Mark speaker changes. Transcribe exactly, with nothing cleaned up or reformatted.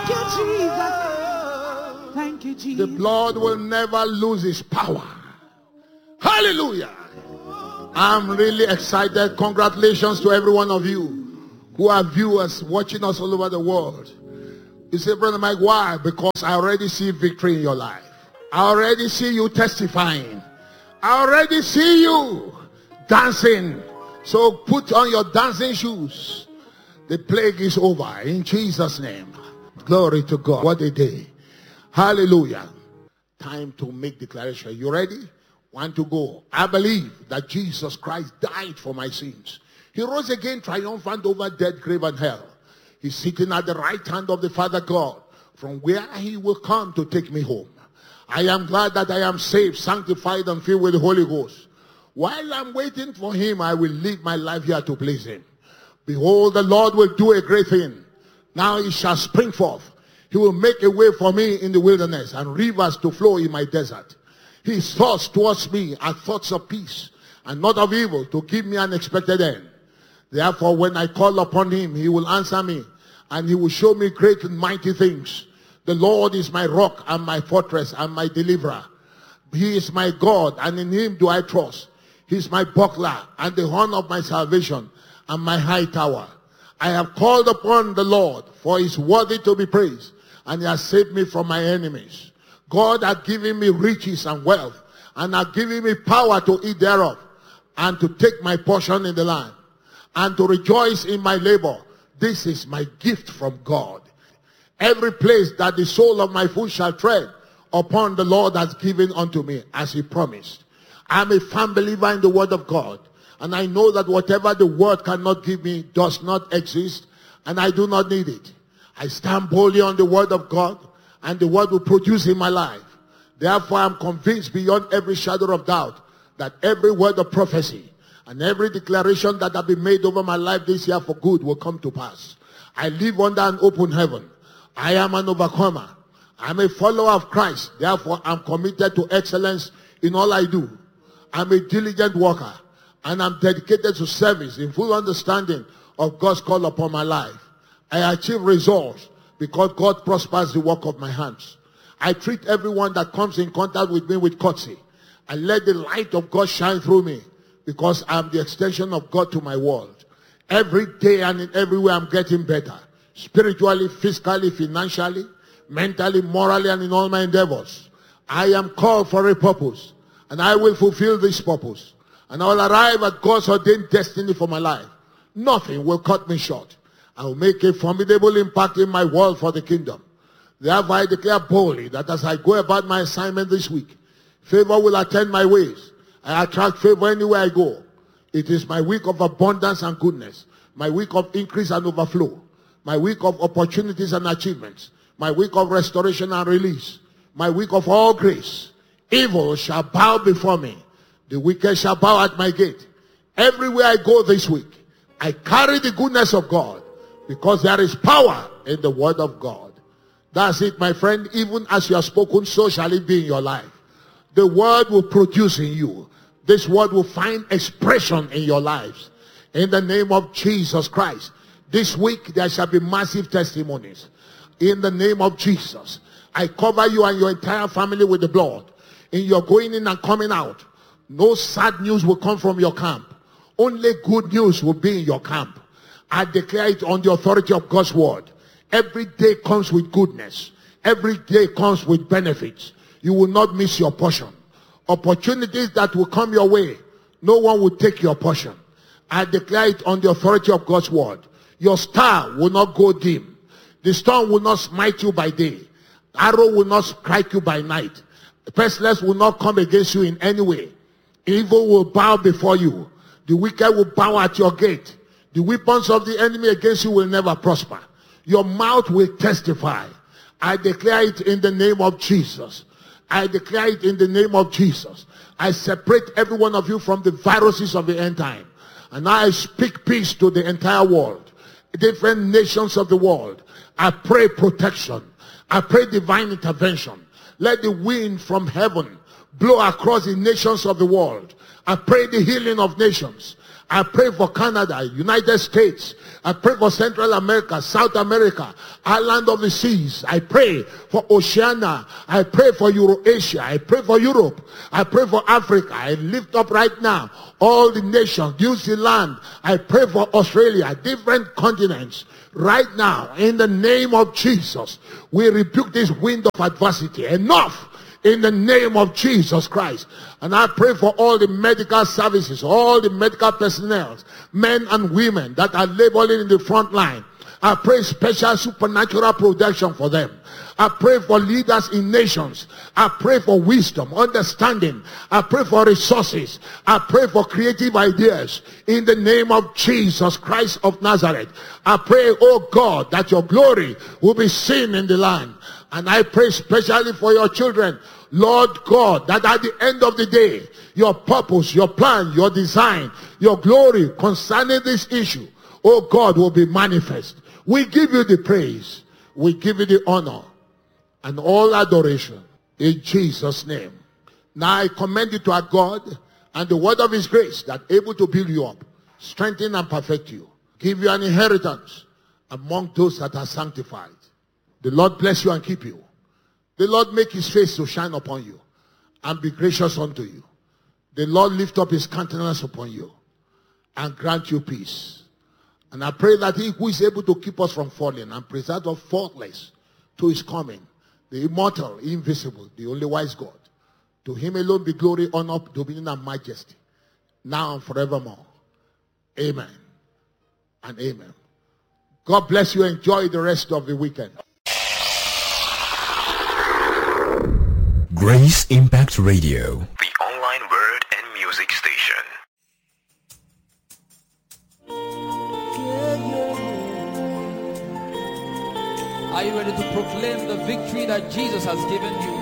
Speaker 1: Thank you, Jesus. Thank you, Jesus.
Speaker 2: The blood will never lose its power. Hallelujah. I'm really excited. Congratulations to every one of you who are viewers watching us all over the world. You say, Brother Mike, why? Because I already see victory in your life. I already see you testifying. I already see you dancing. So put on your dancing shoes. The plague is over in Jesus' name. Glory to God. What a day. Hallelujah. Time to make declaration. You ready? Want to go. I believe that Jesus Christ died for my sins. He rose again triumphant over death, grave, and hell. He's sitting at the right hand of the Father God, from where he will come to take me home. I am glad that I am saved, sanctified, and filled with the Holy Ghost. While I'm waiting for him, I will live my life here to please him. Behold, the Lord will do a great thing. Now it shall spring forth. He will make a way for me in the wilderness, and rivers to flow in my desert. His thoughts towards me are thoughts of peace and not of evil, to give me an expected end. Therefore, when I call upon him, he will answer me, and he will show me great and mighty things. The Lord is my rock and my fortress and my deliverer. He is my God, and in him do I trust. He is my buckler and the horn of my salvation and my high tower. I have called upon the Lord, for he is worthy to be praised, and he has saved me from my enemies. God has given me riches and wealth, and has given me power to eat thereof, and to take my portion in the land, and to rejoice in my labor. This is my gift from God. Every place that the sole of my foot shall tread upon, the Lord has given unto me, as he promised. I am a firm believer in the word of God, and I know that whatever the word cannot give me does not exist, and I do not need it. I stand boldly on the word of God, and the word will produce in my life. Therefore, I am convinced beyond every shadow of doubt that every word of prophecy and every declaration that have been made over my life this year for good will come to pass. I live under an open heaven. I am an overcomer. I am a follower of Christ. Therefore, I am committed to excellence in all I do. I am a diligent worker, and I am dedicated to service in full understanding of God's call upon my life. I achieve results because God prospers the work of my hands. I treat everyone that comes in contact with me with courtesy, and let the light of God shine through me, because I am the extension of God to my world. Every day and in every way I'm getting better. Spiritually, physically, financially, mentally, morally, and in all my endeavors. I am called for a purpose, and I will fulfill this purpose. And I will arrive at God's ordained destiny for my life. Nothing will cut me short. I will make a formidable impact in my world for the kingdom. Therefore, I declare boldly that as I go about my assignment this week, favor will attend my ways. I attract favor anywhere I go. It is my week of abundance and goodness, my week of increase and overflow, my week of opportunities and achievements, my week of restoration and release, my week of all grace. Evil shall bow before me. The wicked shall bow at my gate. Everywhere I go this week, I carry the goodness of God, because there is power in the word of God. That's it, my friend. Even as you have spoken, so shall it be in your life. The word will produce in you. This word will find expression in your lives. In the name of Jesus Christ. This week there shall be massive testimonies. In the name of Jesus. I cover you and your entire family with the blood. In your going in and coming out, no sad news will come from your camp. Only good news will be in your camp. I declare it on the authority of God's word. Every day comes with goodness. Every day comes with benefits. You will not miss your portion. Opportunities that will come your way, no one will take your portion. I declare it on the authority of God's word. Your star will not go dim. The storm will not smite you by day. Arrow will not strike you by night. Pestilence will not come against you in any way. Evil will bow before you. The wicked will bow at your gate. The weapons of the enemy against you will never prosper. Your mouth will testify. I declare it in the name of Jesus. I declare it in the name of Jesus. I separate every one of you from the viruses of the end time. And I speak peace to the entire world. Different nations of the world. I pray protection. I pray divine intervention. Let the wind from heaven blow across the nations of the world. I pray the healing of nations. I pray for Canada, United States. I pray for Central America, South America, island of the seas. I pray for Oceania. I pray for Eurasia. I pray for Europe. I pray for Africa. I lift up right now all the nations, New Zealand. I pray for Australia, different continents. Right now, in the name of Jesus, we rebuke this wind of adversity. Enough! In the name of Jesus Christ. And I pray for all the medical services, all the medical personnel, men and women that are laboring in the front line. I pray special supernatural protection for them. I pray for leaders in nations. I pray for wisdom, understanding. I pray for resources. I pray for creative ideas in the name of Jesus Christ of Nazareth. I pray, oh God, that your glory will be seen in the land. And I pray especially for your children, Lord God, that at the end of the day, your purpose, your plan, your design, your glory concerning this issue, oh God, will be manifest. We give you the praise. We give you the honor and all adoration in Jesus' name. Now I commend you to our God and the word of his grace that able to build you up, strengthen and perfect you, give you an inheritance among those that are sanctified. The Lord bless you and keep you. The Lord make his face to shine upon you and be gracious unto you. The Lord lift up his countenance upon you and grant you peace. And I pray that he who is able to keep us from falling and preserve us faultless to his coming, the immortal, invisible, the only wise God, to him alone be glory, honor, dominion, and majesty, now and forevermore. Amen and amen. God bless you. Enjoy the rest of the weekend.
Speaker 3: Grace Impact Radio,
Speaker 4: the online word and music station.
Speaker 1: Are you ready to proclaim the victory that Jesus has given you?